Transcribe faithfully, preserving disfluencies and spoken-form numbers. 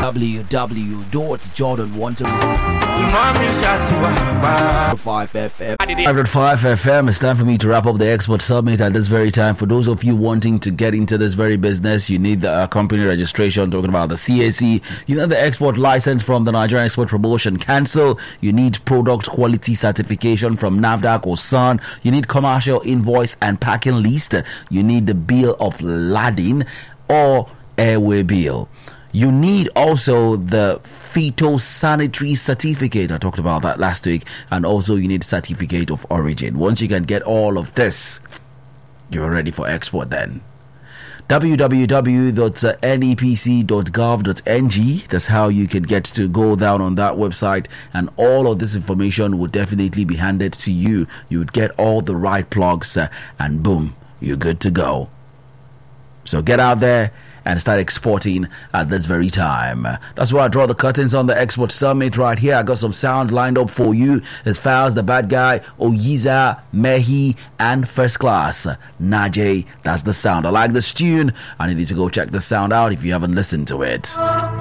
w w dot jordan one five F M. five point five F M. It's time for me to wrap up the Export Summit at this very time. For those of you wanting to get into this very business, you need the uh, company registration, talking about the C A C. You need the export license from the Nigerian Export Promotion Council. You need product quality certification from NAFDAC or S A N. You need commercial invoice and packing list. You need the bill of lading or airway bill. You need also the phytosanitary certificate. I talked about that last week. And also you need certificate of origin. Once you can get all of this, you're ready for export then. w w w dot n e p c dot gov dot n g. That's how you can get to go down on that website, and all of this information would definitely be handed to you. You would get all the right plugs, uh, and boom, you're good to go. So get out there and start exporting at this very time. That's where I draw the curtains on the Export Summit right here. I got some sound lined up for you. As far as the bad guy, Oyiza, Mehi, and First Class, Najee. That's the sound. I like this tune. I need you to go check the sound out if you haven't listened to it.